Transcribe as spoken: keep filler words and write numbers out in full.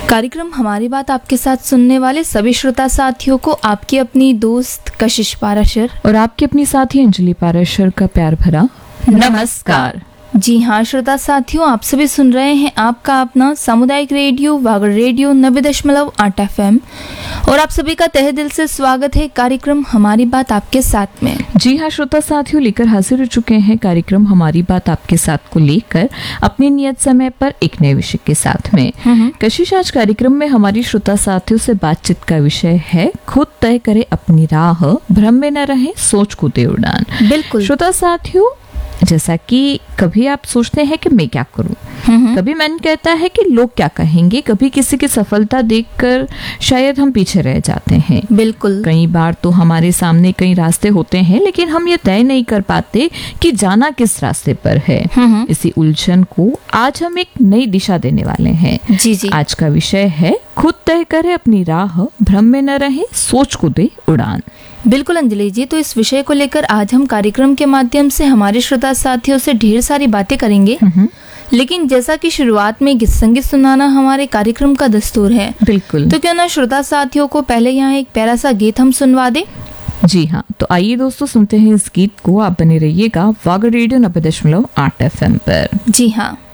कार्यक्रम हमारी बात आपके साथ सुनने वाले सभी श्रोता साथियों को आपकी अपनी दोस्त कशिश पाराशर और आपकी अपनी साथी अंजलि पाराशर का प्यार भरा नमस्कार। जी हाँ श्रोता साथियों, आप सभी सुन रहे हैं आपका अपना सामुदायिक रेडियो वागड़ रेडियो नब्बे दशमलव आठ एफ एम और आप सभी का तहे दिल से स्वागत है कार्यक्रम हमारी बात आपके साथ में। जी हाँ श्रोता साथियों, लेकर हाजिर हो चुके हैं कार्यक्रम हमारी बात आपके साथ को लेकर अपने नियत समय पर एक नए विषय के साथ में। कशिश, आज कार्यक्रम में हमारी श्रोता साथियों से बातचीत का विषय है खुद तय करे अपनी राह, भ्रम में न रहे, सोच को दे उड़ान। बिल्कुल श्रोता साथियों, जैसा कि कभी आप सोचते हैं कि मैं क्या करूं, कभी मन कहता है कि लोग क्या कहेंगे, कभी किसी की सफलता देखकर शायद हम पीछे रह जाते हैं। बिल्कुल कई बार तो हमारे सामने कई रास्ते होते हैं लेकिन हम ये तय नहीं कर पाते कि जाना किस रास्ते पर है। इसी उलझन को आज हम एक नई दिशा देने वाले हैं। जी जी आज का विषय है खुद तय करे अपनी राह, भ्रम में न रहे, सोच को दे उड़ान। बिल्कुल अंजलि जी, तो इस विषय को लेकर आज हम कार्यक्रम के माध्यम से हमारे श्रोता साथियों से ढेर सारी बातें करेंगे। लेकिन जैसा कि शुरुआत में गीत संगीत सुनाना हमारे कार्यक्रम का दस्तूर है, बिल्कुल, तो क्यों ना श्रोता साथियों को पहले यहाँ एक प्यारा सा गीत हम सुनवा दे। जी हाँ, तो आइए दोस्तों सुनते हैं इस गीत को। आप बने रहिएगा वागड़ रेडियो नब्बे दशमलव आठ एफ एम पर। जी हाँ।